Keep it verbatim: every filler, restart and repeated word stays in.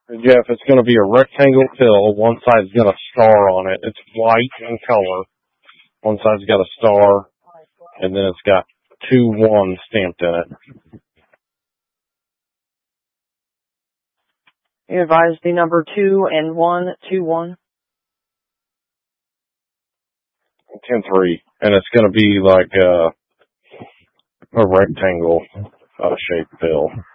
Jeff, it's going to be a rectangle pill. One side's got a star on it. It's white in color. One side's got a star, and then it's got two one stamped in it. You advise the number two and one, two one. ten three, and it's going to be like a, a rectangle uh, shaped pill.